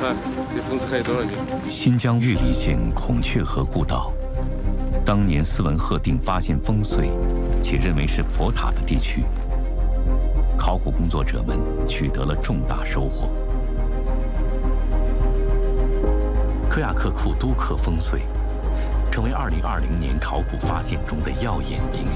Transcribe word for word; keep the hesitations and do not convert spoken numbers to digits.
看这风水还有多少年？ 新疆玉里县孔雀河故道，当年斯文赫定发现风水，且认为是佛塔的地区，考古工作者们取得了重大收获。柯亚克库都克风水，成为二零二零年考古发现中的耀眼明星。